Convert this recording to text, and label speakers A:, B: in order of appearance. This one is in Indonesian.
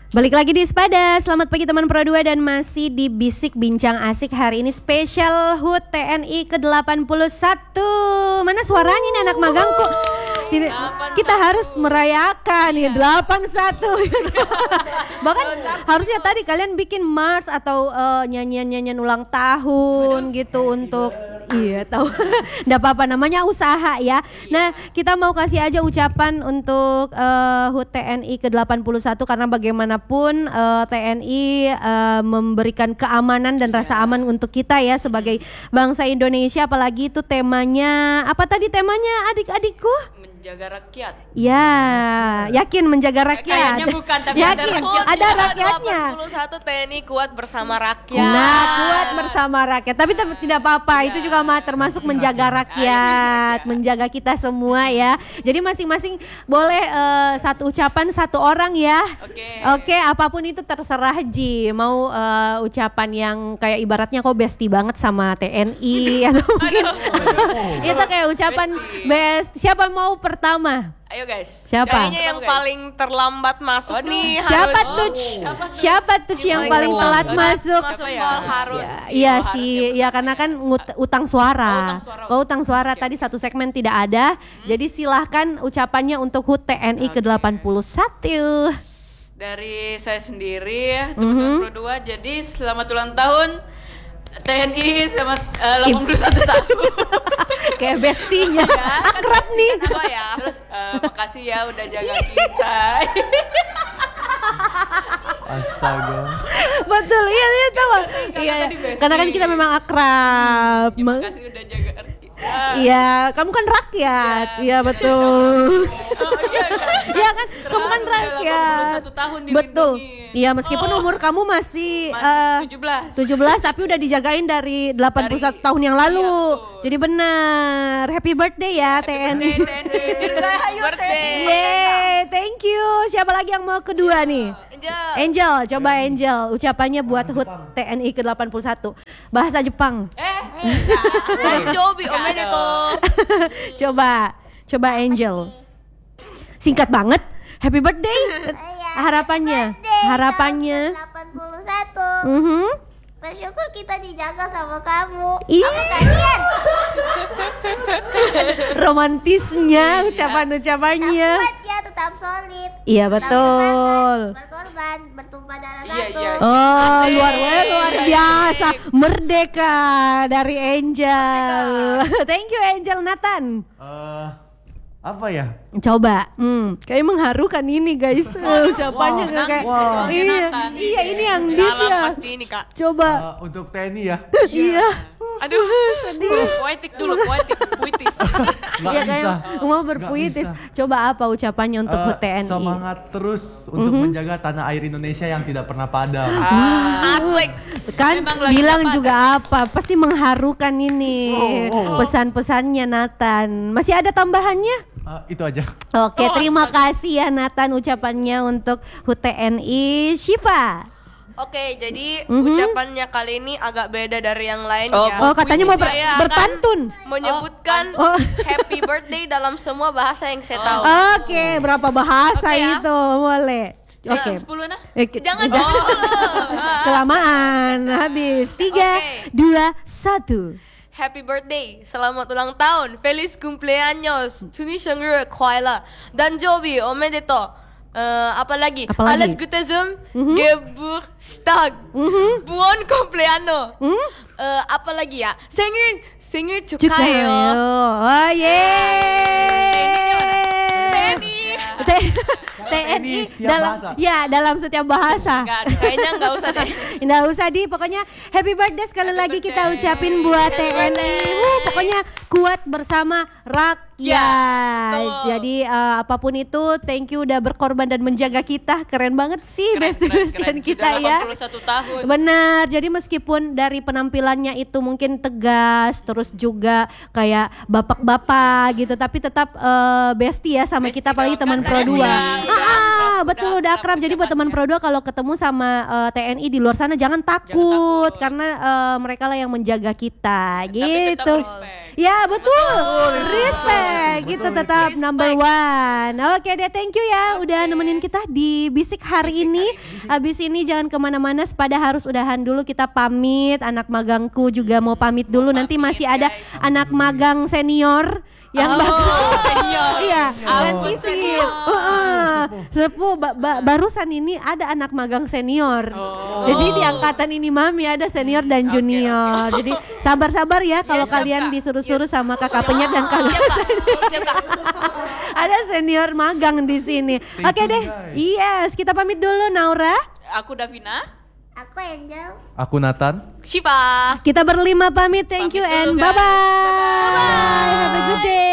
A: Balik lagi di Sepada. Selamat pagi teman Pro 2 dan masih di Bisik Bincang Asik. Hari ini spesial HUT TNI ke-81. Mana suaranya nih anak magangku? Kita harus merayakan ya 81. Bahkan harusnya tadi kalian bikin march atau nyanyian-nyanyian ulang tahun gitu untuk tahu. Enggak apa-apa, namanya usaha ya. Nah, kita mau kasih aja ucapan untuk HUT TNI ke-81 karena bagaimanapun TNI memberikan keamanan dan rasa aman untuk kita ya sebagai bangsa Indonesia, apalagi itu temanya apa tadi temanya adik-adikku?
B: Menjaga rakyat.
A: Ya, yakin menjaga rakyat.
B: Kayaknya bukan, tapi
A: yakin, ada rakyatnya.
B: 81 TNI kuat bersama rakyat.
A: Nah, kuat bersama rakyat. Tapi tidak apa-apa, itu juga termasuk menjaga rakyat, menjaga kita semua ya. Jadi masing-masing boleh satu ucapan satu orang ya. Oke, apapun itu terserah Ji. Mau ucapan yang kayak ibaratnya kau bestie banget sama TNI atau mungkin itu kayak ucapan best. Siapa mau pertama?
B: Ayo guys.
A: Siapa?
B: Kayaknya yang paling terlambat masuk nih
A: siapa
B: harus.
A: Siapa tuh yang paling telat masuk?
B: Tol harus.
A: Iya sih, ya karena kan utang suara. Kau utang suara tadi satu segmen tidak ada. Jadi silahkan ucapannya untuk HUT TNI ke-81.
C: Dari saya sendiri, teman-teman Pro 2, jadi selamat ulang tahun TNI selamat 81 tahun.
A: Kayak bestinya, akrab nih.
C: Ya. Terus makasih ya udah jaga kita.
D: Astaga.
A: Betul, iya tahu. Iya, karena kan kita memang akrab.
C: Terima kasih udah jaga kita.
A: Iya, kamu kan rakyat. Iya betul. Iya kan, kamu kan rakyat.
C: 81 tahun
A: betul. Iya, meskipun umur kamu masih 17 tapi udah dijagain dari 81 tahun yang lalu. Jadi benar. Happy birthday ya TNI.
B: Birthday.
A: Yeay, thank you. Siapa lagi yang mau kedua nih? Angel, coba Angel ucapannya buat HUT TNI ke-81. Bahasa Jepang.
B: Danjobi omedetou.
A: Coba Angel. Singkat banget. Happy birthday. Harapannya.
E: 81. Bersyukur kita dijaga sama kamu. Sama kalian.
A: Romantisnya ucapan-ucapannya.
E: Tetap kuat ya, tetap solid.
A: Iya betul.
E: Berkorban, bertumpah darah satu.
A: Oh, luar biasa. Merdeka dari Angel. Thank you Angel. Nathan.
D: Apa ya?
A: Coba, kayak mengharukan ini guys, ucapannya kayak, iya ini yang deep ya.
B: Pasti ini Kak.
A: Coba.
D: Untuk TNI ya?
A: Iya.
B: Aduh, sedih. Puitis.
A: Iya kayak mau berpuitis. Coba apa ucapannya untuk HUT TNI?
D: Semangat terus untuk menjaga tanah air Indonesia yang tidak pernah padam.
B: Asik.
A: Kan bilang juga apa? Pasti mengharukan ini pesan-pesannya Nathan. Masih ada tambahannya?
D: Itu aja.
A: Oke, terima kasih ya Nathan ucapannya untuk HUT TNI. Syifa.
B: Oke, jadi ucapannya kali ini agak beda dari yang lain ya.
A: Oh, katanya mau
B: Saya
A: berpantun.
B: Menyebutkan happy birthday dalam semua bahasa yang saya tahu.
A: Oke, berapa bahasa itu? Boleh. Oke.
C: 10 nah.
B: Jangan dulu.
A: Kelamaan. Habis. 3, 2, 1.
B: Happy birthday, selamat ulang tahun, Feliz cumpleaños, Tuni Shengru Kuala, Danjobi omedetou. Apa lagi? Alles Gute zum Geburtstag, Buon compleanno. Apa lagi ya? Sengir cukayo.
A: Oh TNI dalam setiap bahasa.
B: Kayaknya nggak usah deh.
A: Nggak usah pokoknya happy birthday sekali lagi kita ucapin buat TNI. Pokoknya kuat bersama rakyat. Jadi apapun itu, thank you udah berkorban dan menjaga kita. Keren banget sih bestian kita ya.
C: 81 tahun.
A: Benar. Jadi meskipun dari penampilannya itu mungkin tegas, terus juga kayak bapak-bapak gitu, tapi tetap bestie ya sama kita, apalagi teman Pro 2. betul udah akrab. Jadi buat teman Pro 2 kalau ketemu sama TNI di luar sana jangan takut karena mereka lah yang menjaga kita
C: Tapi tetap
A: gitu.
C: respect.
A: Ya betul, respect gitu tetap
B: Respect.
A: number one. Oke deh, thank you ya udah nemenin kita di Bisik hari ini. Habis ini jangan kemana-mana, pada harus udahan dulu, kita pamit. Anak magangku juga mau pamit dulu. Nanti
C: pamit,
A: masih ada
C: guys.
A: anak magang senior yang
C: senior.
A: iya, dan
C: Ampun,
A: isi
C: senior.
A: sepuh barusan ini ada anak magang senior. Jadi di angkatan ini Mami ada senior dan junior. Jadi sabar-sabar ya kalau
C: siap,
A: kalian
C: Kak.
A: disuruh-suruh sama kakak penyet dan kakak
B: Siap kak, siap kak.
A: ada senior magang di sini. Oke
D: you,
A: deh,
D: guys.
A: yes kita pamit dulu Naura.
C: Aku Davina.
E: Aku Angel.
D: Aku Nathan.
B: Shiva.
A: Kita berlima pamit, thank
C: Pamit
A: you
C: dulu,
A: and
C: guys.
A: bye-bye. Have a good day.